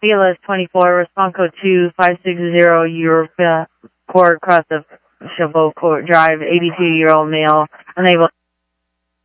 BLS 24, response code 2560, Europa Court, across the Chabot Court Drive, 82-year-old male, unable